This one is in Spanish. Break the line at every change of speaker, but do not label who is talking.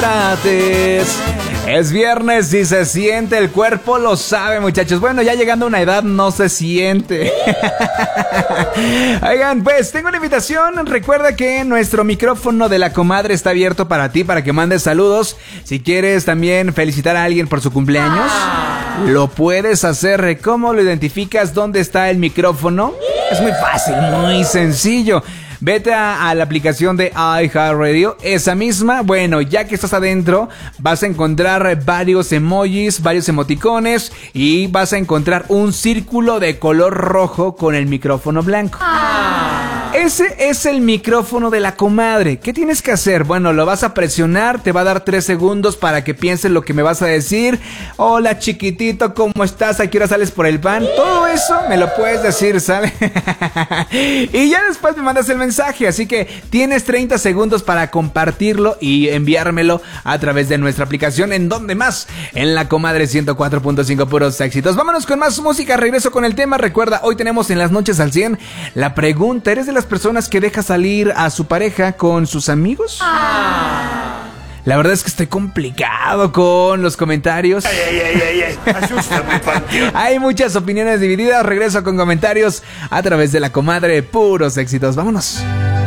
Es viernes y se siente, el cuerpo lo sabe, muchachos. Bueno, ya llegando a una edad no se siente. Oigan, pues tengo una invitación. Recuerda que nuestro micrófono de la comadre está abierto para ti, para que mandes saludos. Si quieres también felicitar a alguien por su cumpleaños, lo puedes hacer. ¿Cómo lo identificas? ¿Dónde está el micrófono? Es muy fácil, muy sencillo. Vete a la aplicación de iHeartRadio, esa misma. Bueno, ya que estás adentro, vas a encontrar varios emojis, varios emoticones y vas a encontrar un círculo de color rojo con el micrófono blanco. Ese es el micrófono de la comadre. ¿Qué tienes que hacer? Bueno, lo vas a presionar, te va a dar 3 segundos para que pienses lo que me vas a decir. Hola, chiquitito, ¿cómo estás? ¿A qué hora sales por el pan? Todo eso me lo puedes decir, ¿sale? Y ya después me mandas el mensaje. Así que tienes 30 segundos para compartirlo y enviármelo a través de nuestra aplicación. ¿En dónde más? En la comadre 104.5, puros éxitos. Vámonos con más música. Regreso con el tema. Recuerda, hoy tenemos en las noches al 100 la pregunta. ¿Eres de las personas que deja salir a su pareja con sus amigos? La verdad es que estoy complicado con los comentarios.
Asústame, panteón.
Hay muchas opiniones divididas. Regreso con comentarios a través de la comadre, puros éxitos. Vámonos.